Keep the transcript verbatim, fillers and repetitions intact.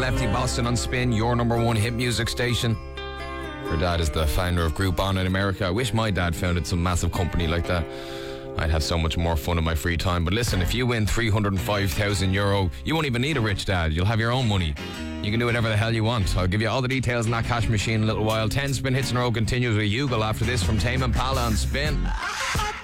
Lefty Boston on Spin, your number one hit music station. Her dad is the founder of Groupon in America. I wish my dad founded some massive company like that. I'd have so much more fun in my free time. But listen, if you win three hundred five thousand euro, you won't even need a rich dad. You'll have your own money. You can do whatever the hell you want. I'll give you all the details in that cash machine in a little while. ten Spin Hits in a row continues with Yugal after this from Tame Impala on Spin.